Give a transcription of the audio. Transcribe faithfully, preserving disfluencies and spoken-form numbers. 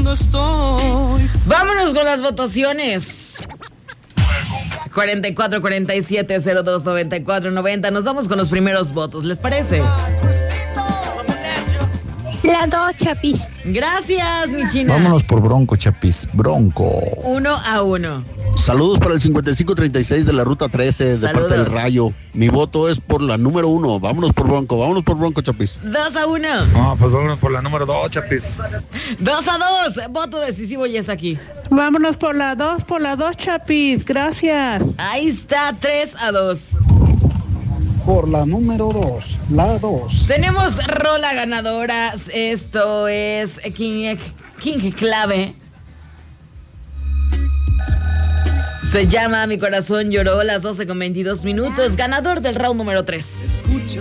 cuando estoy. Vámonos con las votaciones. cuarenta y cuatro cuarenta y siete cero dos noventa y cuatro noventa. Nos vamos con los primeros votos, ¿les parece? La dos, Chapis. Gracias, mi china. Vámonos por Bronco, Chapis. Bronco. Uno a uno. Saludos para el cincuenta y cinco treinta y seis de la ruta trece, de Saludos. parte del Rayo. Mi voto es por la número uno. Vámonos por Bronco, vámonos por Bronco, Chapis. Dos a uno. No, pues vámonos por la número dos, Chapis. Dos a dos. Voto decisivo y es aquí. Vámonos por la dos, por la dos, Chapis. Gracias. Ahí está, tres a dos. Por la número dos, la dos. Tenemos rola ganadora. Esto es King, King Clave. Se llama Mi Corazón Lloró, las doce con veintidós minutos. Ganador del round número tres.